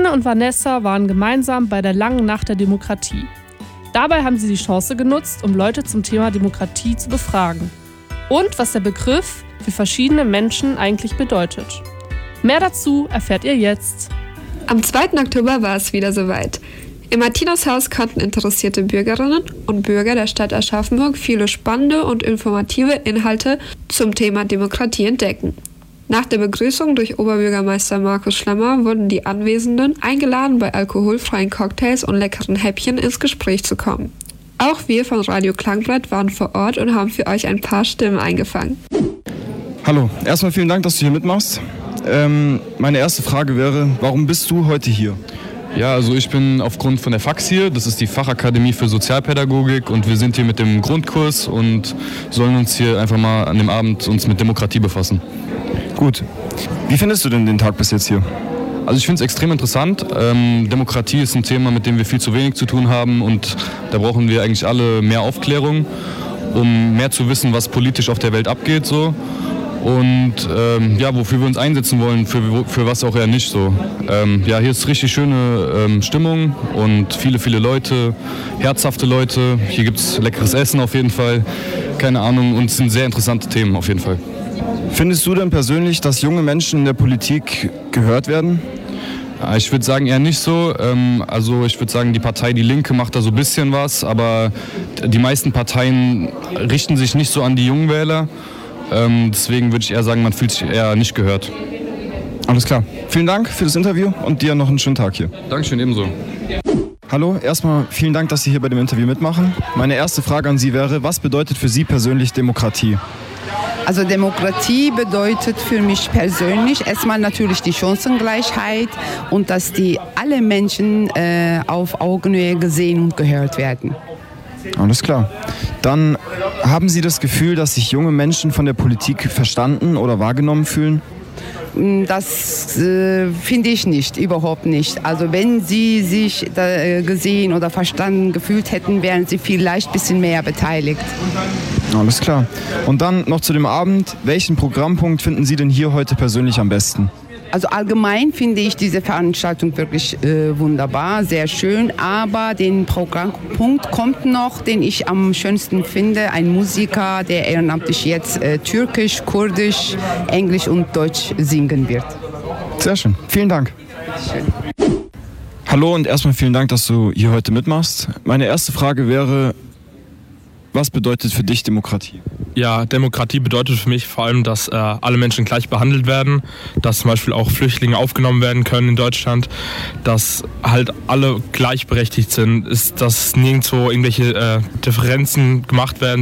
Anne und Vanessa waren gemeinsam bei der langen Nacht der Demokratie. Dabei haben sie die Chance genutzt, um Leute zum Thema Demokratie zu befragen. Und was der Begriff für verschiedene Menschen eigentlich bedeutet. Mehr dazu erfährt ihr jetzt. Am 2. Oktober war es wieder soweit. Im Martinushaus konnten interessierte Bürgerinnen und Bürger der Stadt Aschaffenburg viele spannende und informative Inhalte zum Thema Demokratie entdecken. Nach der Begrüßung durch Oberbürgermeister Markus Schlemmer wurden die Anwesenden eingeladen, bei alkoholfreien Cocktails und leckeren Häppchen ins Gespräch zu kommen. Auch wir von Radio Klangbrett waren vor Ort und haben für euch ein paar Stimmen eingefangen. Hallo, erstmal vielen Dank, dass du hier mitmachst. Meine erste Frage wäre, warum bist du heute hier? Ja, also ich bin aufgrund von der FAX hier, das ist die Fachakademie für Sozialpädagogik und wir sind hier mit dem Grundkurs und sollen uns hier einfach mal an dem Abend uns mit Demokratie befassen. Gut. Wie findest du denn den Tag bis jetzt hier? Also ich finde es extrem interessant. Demokratie ist ein Thema, mit dem wir viel zu wenig zu tun haben und da brauchen wir eigentlich alle mehr Aufklärung, um mehr zu wissen, was politisch auf der Welt abgeht so. Und wofür wir uns einsetzen wollen, für was auch eher nicht so. Hier ist richtig schöne Stimmung und viele Leute, herzhafte Leute. Hier gibt es leckeres Essen auf jeden Fall, keine Ahnung, und es sind sehr interessante Themen auf jeden Fall. Findest du denn persönlich, dass junge Menschen in der Politik gehört werden? Ich würde sagen eher nicht so. Ich würde sagen, die Partei Die Linke macht da so ein bisschen was, aber die meisten Parteien richten sich nicht so an die jungen Wähler. Deswegen würde ich eher sagen, man fühlt sich eher nicht gehört. Alles klar. Vielen Dank für das Interview und dir noch einen schönen Tag hier. Dankeschön, ebenso. Hallo, erstmal vielen Dank, dass Sie hier bei dem Interview mitmachen. Meine erste Frage an Sie wäre, was bedeutet für Sie persönlich Demokratie? Also Demokratie bedeutet für mich persönlich erstmal natürlich die Chancengleichheit und dass alle Menschen auf Augenhöhe gesehen und gehört werden. Alles klar. Dann haben Sie das Gefühl, dass sich junge Menschen von der Politik verstanden oder wahrgenommen fühlen? Das finde ich nicht, überhaupt nicht. Also wenn sie sich gesehen oder verstanden gefühlt hätten, wären sie vielleicht ein bisschen mehr beteiligt. Alles klar. Und dann noch zu dem Abend. Welchen Programmpunkt finden Sie denn hier heute persönlich am besten? Also allgemein finde ich diese Veranstaltung wirklich wunderbar, sehr schön. Aber den Programmpunkt kommt noch, den ich am schönsten finde. Ein Musiker, der ehrenamtlich jetzt Türkisch, Kurdisch, Englisch und Deutsch singen wird. Sehr schön. Vielen Dank. Bitteschön. Hallo und erstmal vielen Dank, dass du hier heute mitmachst. Meine erste Frage wäre, was bedeutet für dich Demokratie? Ja, Demokratie bedeutet für mich vor allem, dass alle Menschen gleich behandelt werden, dass zum Beispiel auch Flüchtlinge aufgenommen werden können in Deutschland, dass halt alle gleichberechtigt sind, dass nirgendwo irgendwelche Differenzen gemacht werden.